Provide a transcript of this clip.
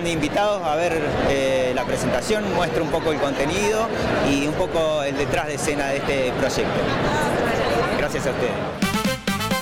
están invitados a ver la presentación, muestro un poco el contenido y un poco el detrás de escena de este proyecto. Gracias a ustedes.